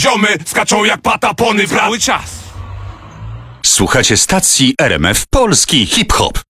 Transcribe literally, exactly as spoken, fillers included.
Ziomy skaczą jak patapony w cały czas. Słuchacie stacji R M F Polski Hip-Hop.